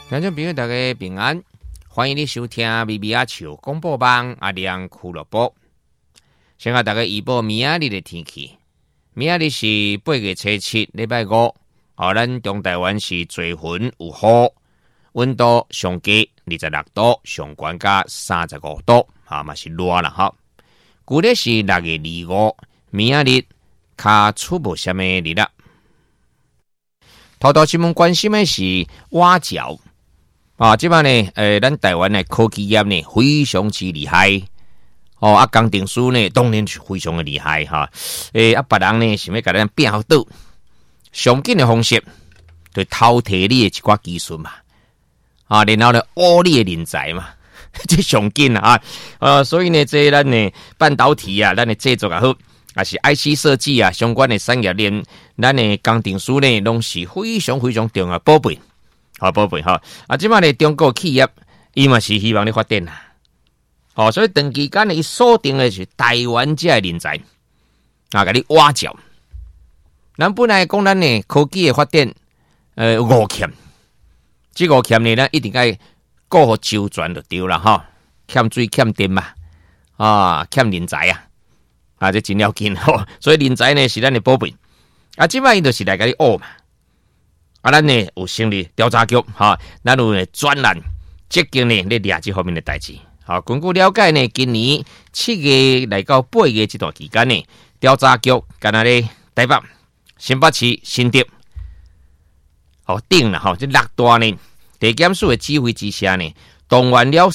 听众朋友大家平安，欢迎你收听咪咪阿笑广播网阿亮俱乐部。先甲大家预报明仔日的天气。明仔日是8月7日礼拜五，咱中台湾是多云有雨，温度上低26度，上悬加35度，嘛是热啦哈。旧历是6月25，明仔日较出无什么日啦。头条新闻关心的是蛙角。即摆呢，咱台湾的科技业呢非常之厉害，工程师呢当然是非常的厉害哈。别人呢想要甲咱变好倒，上紧的方式就偷摕你的一寡技术嘛，然后呢挖你的人才嘛，这上紧啊。所以呢，这咱呢半导体啊，咱的制作也好，也是 IC 设计啊相关的产业链，咱的工程师呢拢是非常非常重要的宝贝。宝贝哈，即摆呢中国企业伊嘛是希望你发展啦，所以长期间呢伊锁定的是台湾这人才，甲你挖角。咱本来讲咱呢科技的发展，五欠，这五欠呢咱一定该顾好周全就对了哈，欠水欠电嘛，欠人才这真要紧吼，所以人才呢是咱的宝贝，即摆伊就是来甲你挖嘛。咱呢有成立调查局，咱有专栏积极呢咧抓这方面的代志。根据了解呢，今年7月来到8月这段期间呢，调查局干那咧台北、新北市、新竹，顶啦这6大呢地检署的指挥之下呢，动员了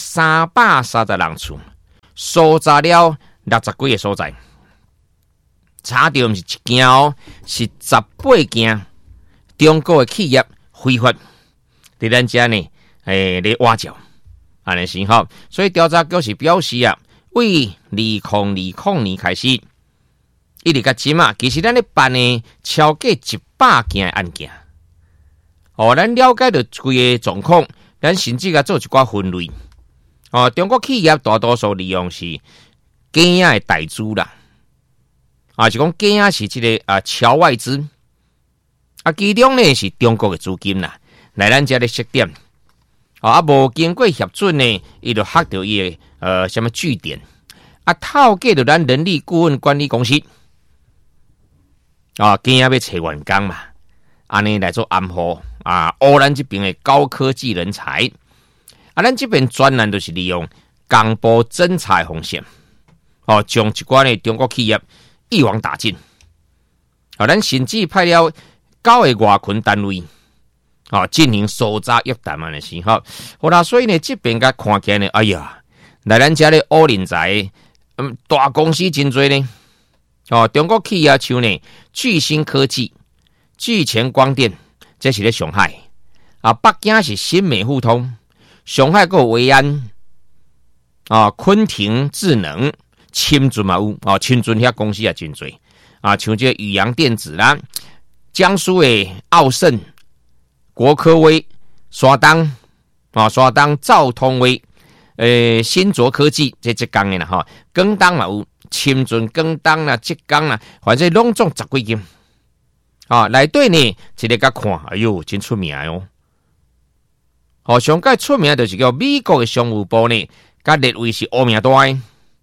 330人次，搜查了60几个所在，查到毋是一件是18件。中国的企业非法伫咱遮呢，咧挖角，安尼是吼。所以调查局是表示为2020年开始，一直到今其实咱咧办呢超过100件案件。咱了解到规个状况，咱甚至做一寡分类。中国企业大多数利用是假的代资啦，是讲假是这个超外资。其中呢是中国的资金啦，来咱遮咧设点，无经过核准呢，伊就吓到伊的什么据点，透过着咱人力顾问管理公司，今要找员工嘛，安尼来做暗号，污咱这边的高科技人才，咱这边专栏就是利用公布侦查的风险，将一寡呢中国企业一网打尽，咱甚至派了9个外群单位，进行搜查约谈嘛，是好啦。所以呢，这边甲看起来呢，哎呀，来咱遮咧挖人才，大公司真多呢。中国企业像呢，巨星科技、巨前光电，这是咧上海北京是新美互通，上海还有维安昆庭智能、深圳嘛有深圳遐公司也真多像这宇阳电子啦。江苏的奥盛、国科威、山东兆通威、新卓科技这工的啦更当嘛有深圳更当啦、浙江啦，反正拢总10几间内底呢一个甲看，哎呦真出名上界出名就是叫美国的商务部呢，甲列为是乌名单。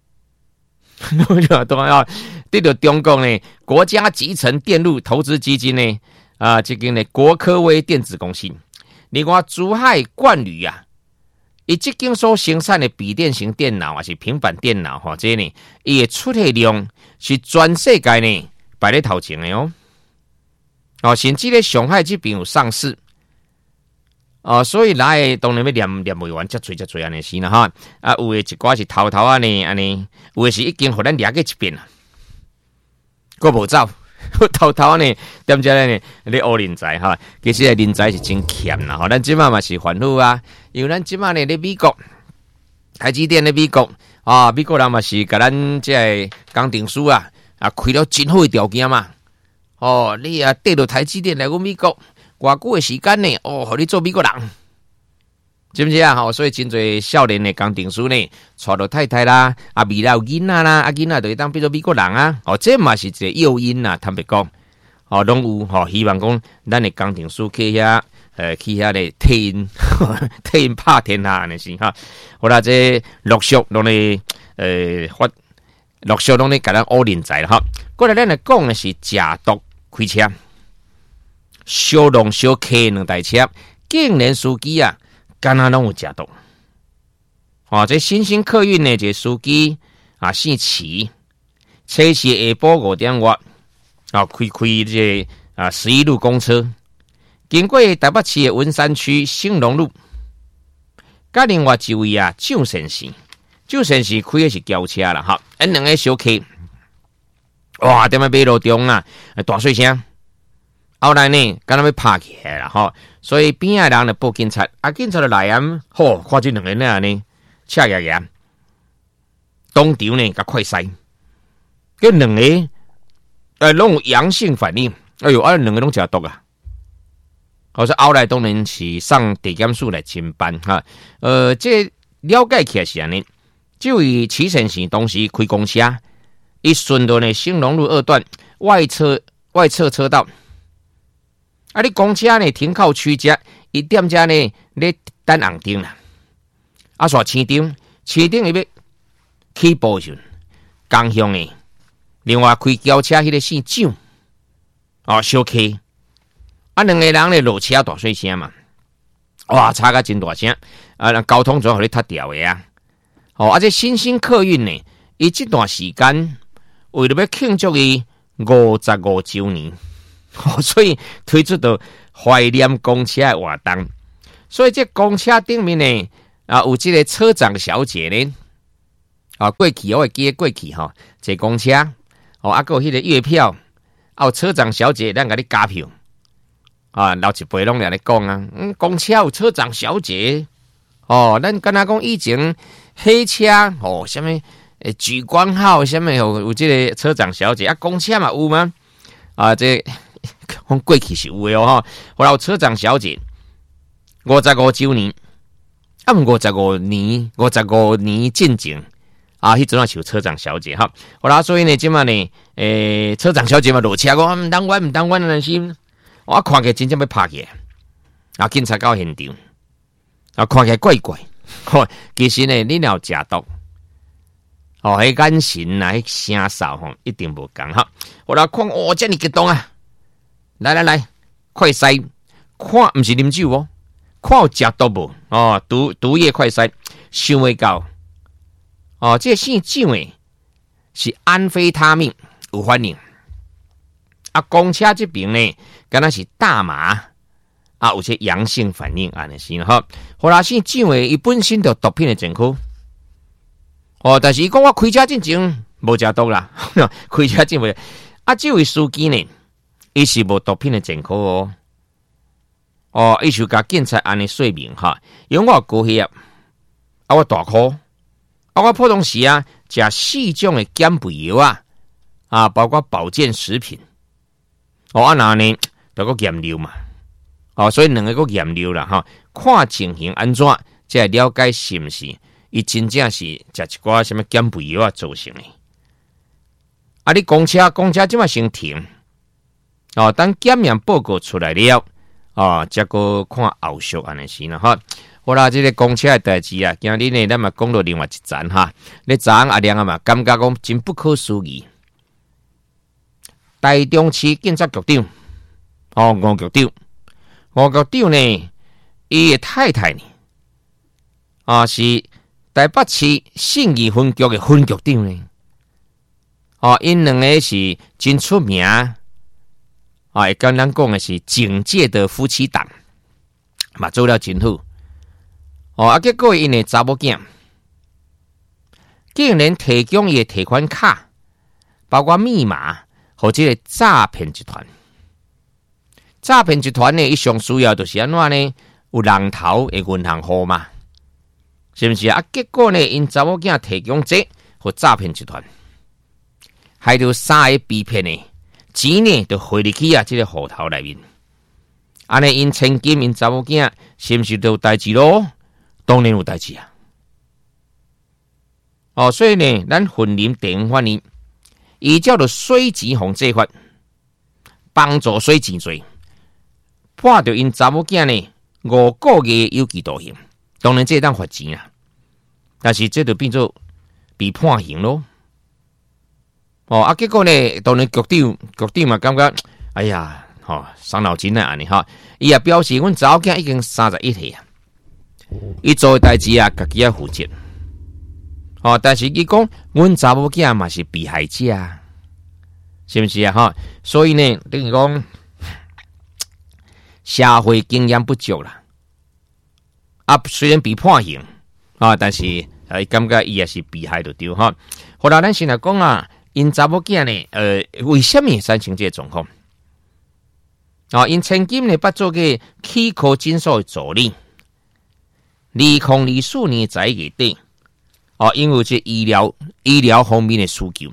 对着中国呢，国家集成电路投资基金呢，这个呢国科威电子公司，另外珠海冠宇伊这间所生产的笔电型电脑还是平板电脑这呢，伊的出货量是全世界呢排在头前的甚至咧上海这边有上市。所以来当然要念不完，遮多安尼是啦哈。有的一寡是偷安尼，有的是已经互咱掠过一遍啦，佫无走，偷安尼，踮遮呢咧挖人才哈。其实人才是真欠啦，咱即摆嘛是烦恼因为咱即摆呢咧美国，台积电咧美国美国人嘛是甲咱这工程师开了真好的条件嘛。你缀到台积电来阮美国。偌久的时间呢，互你做美国人，知不知所以真侪少年的工程师呢，娶到太太啦，未来有囡仔啦，囡仔就会当变做美国人这嘛是一个诱因坦白讲，拢有希望讲咱的工程师去遐去遐咧替因替因拍天下安尼是哈。好啦，这陆续拢咧陆续拢咧甲咱乌人才啦哈。过来咱来讲的是假毒开车，小龙小 K 两台车，竟然司机啊，敢若拢有假毒。哦，这新兴客运呢，这司机啊姓齐，车是下晡5点外啊开这11路公车，经过台北市的文山区兴隆路，甲另外一位啊蒋先生开的是轿车啦哈，两个小客，哇，踮在马路中啊，大碎声，后来呢，敢若要拍起来啦哈，所以边仔人就报警察，警察就来啊，吼，看这两个人呢，赤牙牙，当场呢甲快筛，这两个拢有阳性反应，哎呦，两个拢食毒啊！我说后来当然是上地检署来侦办哈，这了解起来是安尼，这位齐先生当时开公车，一顺到呢兴隆路2段外侧车道，你公车呢停靠区间，一点遮呢咧等红灯啦，煞青灯伊要起步时，刚向呢，另外开轿车迄个姓蒋，小 K。两个人咧落车大碎声嘛，哇，吵甲真大声，交通总互你踢掉的啊！这新兴客运呢，伊这段时间为了要庆祝伊55周年，所以推出到怀念公车的活动。所以这公车顶面呢，有这个车长小姐呢，过去我会记得过去坐公车，还有迄个月票，车长小姐咱甲你加票。老一辈拢来讲啊，公车有车长小姐，咱敢若讲以前黑车什么莒光号什么有这个车长小姐公车嘛有吗？这讲过去是有的后来有车长小姐55周年，55年进前迄阵是有车长小姐哈。后来所以呢，即嘛呢，车长小姐嘛落车讲唔当阮的心。我看起来真正要拍起来，警察到现场，看起来怪怪，其实呢，你若有食毒，迄眼神啊，迄声哨一定无共哈。我来看，这么激动啊！来，快筛，看不是啉酒哦，看有食毒无？毒液快筛，想未到，这个姓蒋的是安非他命有反应。公车这边呢，敢若是大麻有些阳性反应安尼是哈。后来姓蒋的伊本身就毒品的前科，但是伊讲我开车进前无食毒啦，开车进未这位司机呢，伊是无毒品的前科伊就甲警察安尼说明哈，因为我高血压我大哭我普通时食4种的减肥药包括保健食品。那呢，就个验尿嘛，所以两个个验尿啦哈，看情形安怎，才了解是不是伊真正是食一寡什么减肥药造成的。你公车即马先停，等检验报告出来了，再个看后续安尼是啦哈。好啦，这个公车的代志今日呢，咱嘛讲到另外一站哈，你昨暗亮嘛，感觉讲真不可思议。台中市警察局长，吴局长呢，伊的太太呢，是台北市信义分局的分局长呢，因两个是真出名，会跟咱讲的是警界的夫妻档，嘛做了真好，结果因的查某囝，竟然提供伊的提款卡，包括密码。或者诈骗集团呢，伊上需要就是安怎呢？有人头的银行号码，是不是结果呢，因查某囝提供这和诈骗集团，害到3个被骗的钱呢，就汇入去这个户头内面。安尼因千金，因查某囝是不是都有代志咯？当然有代志所以呢，咱婚姻地方法呢。依照着水钱防制法，帮助水钱罪， 判着因查某囝呢5个月有期徒刑，当然这当罚钱啊，但是这就变做被判刑咯。结果呢，当然局长嘛感觉，哎呀，伤脑筋啊安尼哈，伊也表示，阮查某囝已经31岁啊，伊做的代志啊，家己要负责。但是伊讲，阮查某囝嘛是被害者啊，是不是啊？所以呢，等于讲社会经验不足啦。虽然被判刑但是感觉伊也是被害就对哈。后来咱先来讲啊，因查某囝呢，为什么产生这个状况？因曾经呢，捌做过气科诊所的助理，2024年在月底，因为这医疗方面的需求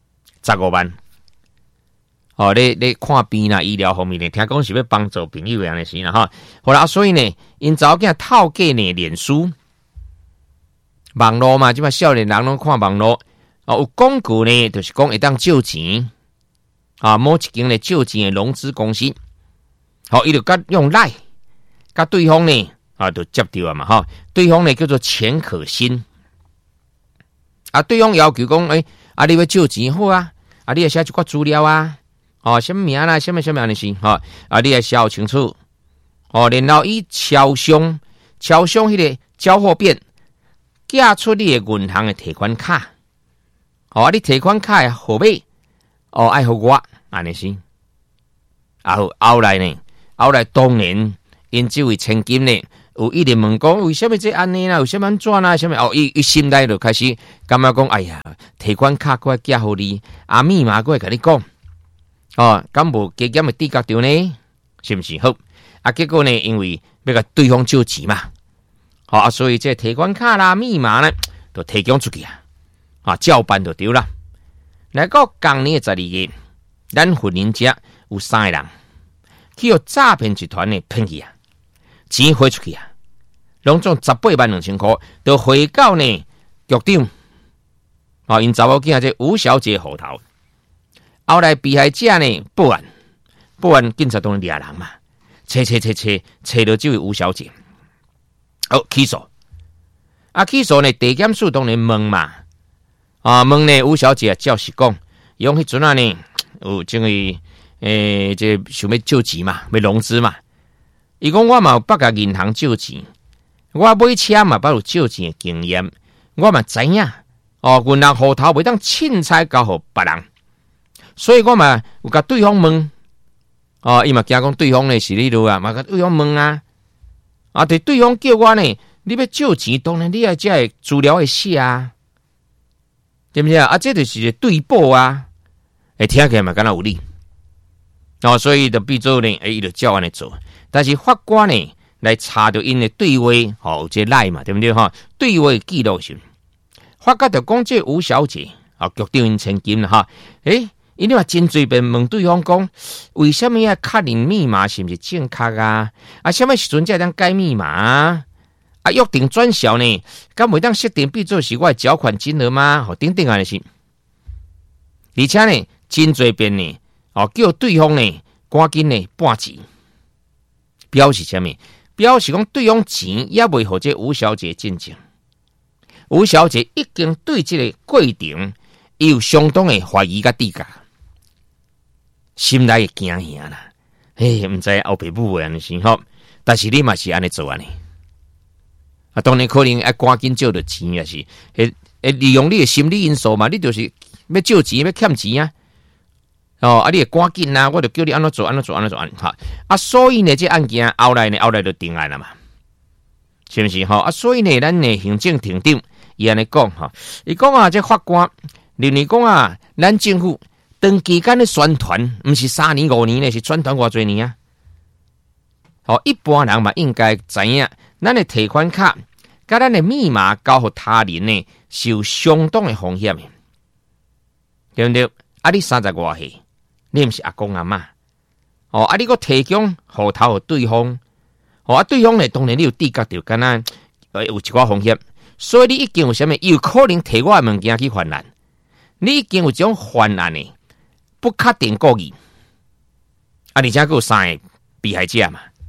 ，15万。你看病啦，医疗方面呢，听讲是要帮助朋友样的事啦哈。好啦，所以呢，因查某囝透过呢脸书、网络嘛，即摆少年人拢看网络，有广告呢，就是讲会当借钱，某一间呢借钱的融资公司，伊就用赖，甲对方呢就接到啊嘛哈，对方呢叫做钱可欣，对方要求讲，你要借钱好啊，你要写一寡资料啊。什么名啦，什么安尼是你也写清楚然后以超商迄个交货变寄出你的银行的提款卡你提款卡的号码爱互我安尼是后来当然因这位千金呢有一直问讲为什么这安尼啦，为什么安怎啦，什么伊心内就开始感觉讲哎呀，提款卡过来寄互你，密码过来甲你讲。敢无加减的地格掉呢？是不是好？结果呢，因为要甲对方借钱嘛，所以这提款卡啦、密码呢，都提供出去照办就对啦。来到今年的12月，咱婚姻家有3个人去互诈骗集团呢骗去钱汇出去拢总18万2千块，都汇到呢局长因查某囝这吴小姐户头。后来被害者呢报案，警察当然抓人嘛，找到这位吴小姐，起诉。起诉呢，地检署当然问嘛，问呢吴小姐照实讲，用迄阵呢有这个这想要借钱嘛，要融资嘛。伊讲我嘛有捌甲银行借钱，我买车嘛捌有借钱的经验，我嘛知影银行户头袂当凊彩交互别人。所以我嘛有甲对方问，伊嘛惊讲对方呢是你路嘛甲对方问对方叫我呢，你要借钱，当然你要这个资料会写对不对这就是对簿听起来嘛敢若有理所以就变做呢，伊就照安尼做，但是法官呢来查到因的对话，有这赖嘛，对不对对话记录上，法官就讲这吴小姐局长因千金啦因为话真侪遍问对方讲，为什么要确认密码是不是正确什么时阵才当改密码约定转销呢？敢袂当设定变做是我的缴款金额吗？等等安尼是。而且呢，真侪遍呢，叫对方呢赶紧呢搬钱，表示什么？表示讲对方钱也未互这吴小姐进证。吴小姐已经对这个过程有相当的怀疑甲低价。心内会惊吓啦，唔知后爸母会安尼是但是你嘛是安尼做安尼，当然可能要赶紧借到钱也是，利用你的心理因素嘛，你就是要借钱要欠钱你会赶紧我就叫你安怎做所以呢，这案件后来就定案了嘛，是不是所以呢，咱呢行政庭长伊安尼讲伊讲这法官认为讲咱政府。长期间的宣传，不是3年5年呢，是宣传偌侪年一般人嘛应该知影，咱的提款卡甲咱的密码交互他人呢，是有相当的风险的，对不对？你30多岁，你不是阿公阿嬷你个提供户头给对方，对方呢当然你有地格着敢若有一寡风险，所以你已经有啥物有可能摕我的物件去犯案，你已经有这种犯案的。不确定故意而且还有3个被害者嘛，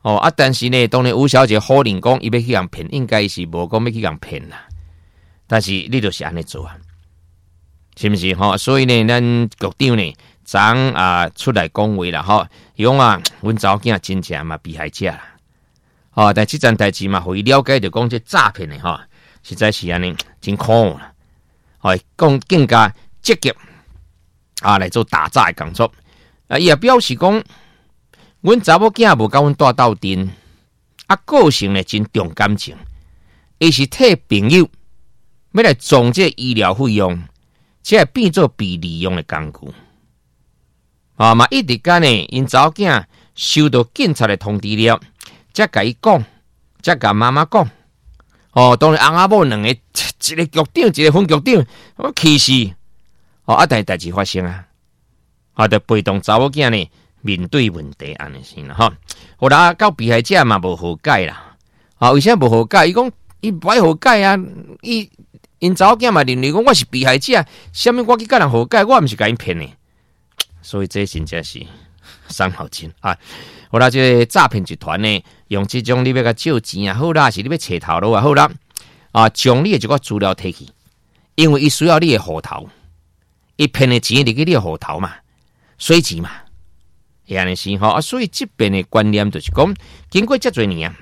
但是呢，当然吴小姐好人讲伊要去人骗，应该是无讲要去人骗啦。但是你就是安尼做啊，是不是？所以呢，咱局长呢，昨出来讲话啦，伊讲阮查某囝真正嘛被害者啦。但这件代志嘛，互伊了解着讲这诈骗的实在是安尼真可恶啦。讲更加积极来做打诈的工作。伊也表示讲，阮查某囝无甲阮带斗阵，个性呢真重感情，伊是替朋友要来赚这医疗费用，才会变做被利用的工具。嘛一直间呢，因查某囝收到警察的通知了，才甲伊讲，才甲妈妈讲。当然翁仔某两个，一个局长，一个分局长，我气死。但是代志发生就被动查某囝呢面对问题安尼先啦好啦，到被害者嘛无和解啦。为啥无和解？伊讲伊不爱和解啊，因查某囝嘛认为讲我是被害者，啥物我去甲人和解，我毋是甲因骗的。所以这真正是伤脑筋好啦，这个诈骗集团呢，用这种你要甲借钱好啦，是你要找头路好啦，将你的这个资料摕去，因为伊需要你的户头，伊骗的钱入去你的户头嘛，水钱嘛，安尼是所以这边的观念就是讲，经过这多年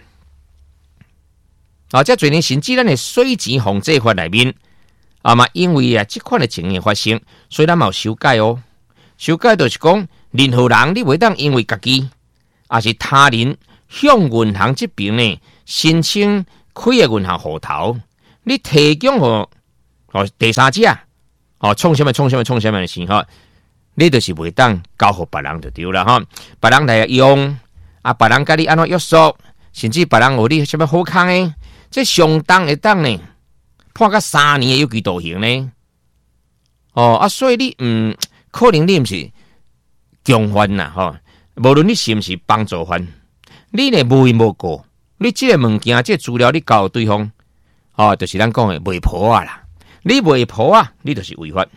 这多年甚至咱的水钱防治法内面嘛，因为这款的情形发生，所以咱嘛有修改修改就是讲，任何人你袂当因为家己也是他人向银行这边呢申请开个银行户头，你提供给第三者创什么的时候，你就是袂当交给别人就对了别人来用别人甲你安怎约束，甚至别人有你什么好康的，这相当会当呢判到3年的有期徒刑呢。所以你可能你毋是共犯啦无论你是毋是帮助犯，你呢无因无果，你这个物件这个资料你交对方就是咱讲的卖婆啦。你卖婆你就是违法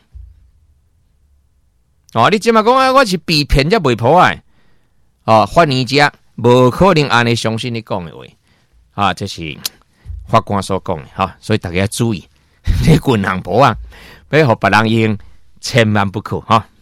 你即嘛讲我是被骗才卖婆法院者无可能安尼相信你讲的话这是法官所讲的所以大家要注意，你银行婆要互别人用，千万不可